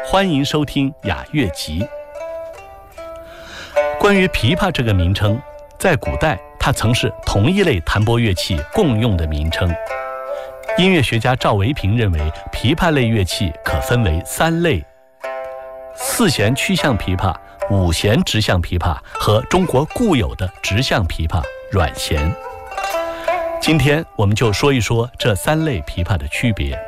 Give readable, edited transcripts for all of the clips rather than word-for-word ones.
欢迎收听雅乐集。关于琵琶这个名称，在古代它曾是同一类弹拨乐器共用的名称。音乐学家赵维平认为，琵琶类乐器可分为3类：4弦曲项琵琶、5弦直项琵琶和中国固有的直项琵琶软弦。今天我们就说一说这3类琵琶的区别。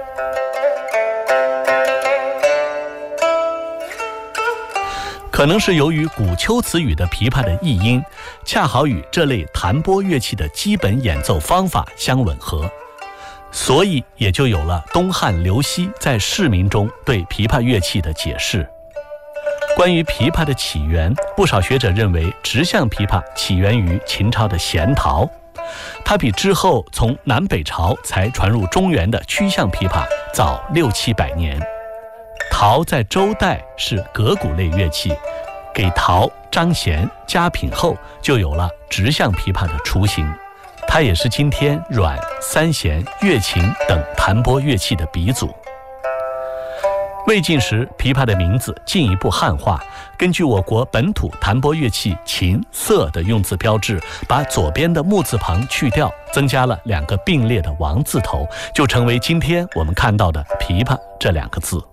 可能是由于古丘辞语的琵琶的译音恰好与这类弹拨乐器的基本演奏方法相吻合，所以也就有了东汉刘熙在《释名》中对琵琶乐器的解释。关于琵琶的起源，不少学者认为直项琵琶起源于秦朝的弦陶，它比之后从南北朝才传入中原的曲项琵琶早600-700年。陶在周代是革鼓类乐器，给陶张弦加品后，就有了直项琵琶的雏形。它也是今天阮、三弦、乐琴等弹拨乐器的鼻祖。魏晋时，琵琶的名字进一步汉化，根据我国本土弹拨乐器琴、瑟的用字标志，把左边的木字旁去掉，增加了2个并列的王字头，就成为今天我们看到的琵琶这2个字。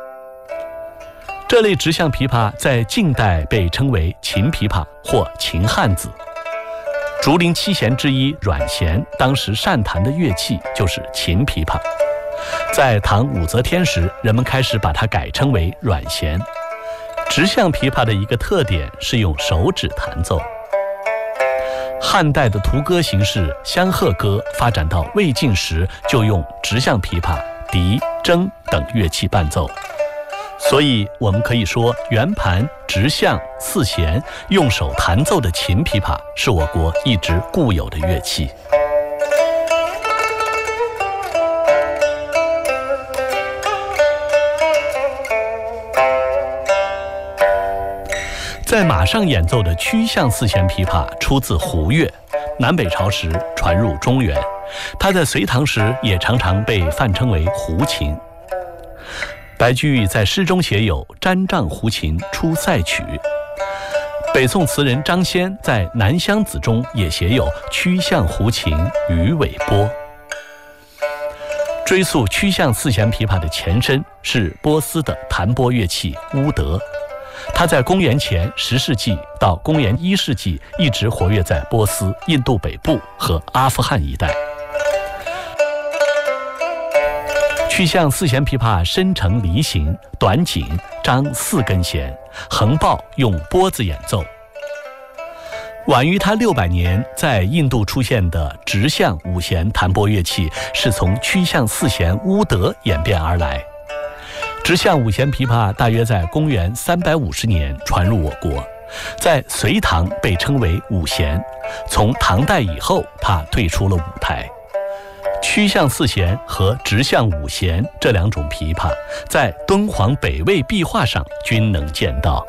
这类直项琵琶在近代被称为秦琵琶或秦汉子。竹林7弦之一阮弦，当时善弹的乐器就是秦琵琶。在唐武则天时，人们开始把它改称为阮弦。直项琵琶的一个特点是用手指弹奏。汉代的屠歌形式香鹤歌发展到魏晋时，就用直项琵琶、笛、筝等乐器伴奏。所以我们可以说，圆盘、直项、4弦用手弹奏的秦琵琶是我国一直固有的乐器。在马上演奏的曲项4弦琵琶出自胡乐，南北朝时传入中原，它在隋唐时也常常被泛称为胡琴。白居易在诗中写有瞻杖胡琴出塞曲，北宋词人张先在《南乡子》中也写有曲项胡琴鱼尾拨。追溯曲项4弦琵琶的前身是波斯的弹拨乐器乌德，它在公元前10世纪到公元1世纪一直活跃在波斯、印度北部和阿富汗一带。曲项4弦琵琶身呈梨形，短颈，张4根弦，横抱用拨子演奏。晚于它600年在印度出现的直项5弦弹拨乐器，是从曲项4弦乌德演变而来。直项5弦琵琶大约在公元350年传入我国，在隋唐被称为5弦，从唐代以后它退出了舞台。曲项4弦和直项5弦这2种琵琶，在敦煌北魏壁画上均能见到。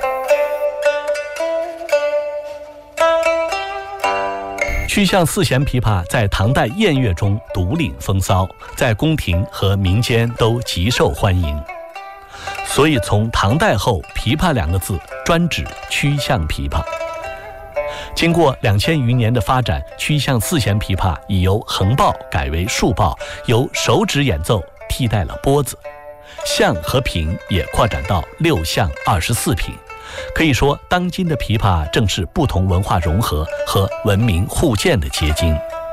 曲项4弦琵琶在唐代宴乐中独领风骚，在宫廷和民间都极受欢迎。所以从唐代后，琵琶2个字专指曲项琵琶。经过2000余年的发展，曲项4弦琵琶已由横抱改为竖抱，由手指演奏替代了拨子，项和品也扩展到6项24品。可以说，当今的琵琶正是不同文化融合和文明互鉴的结晶。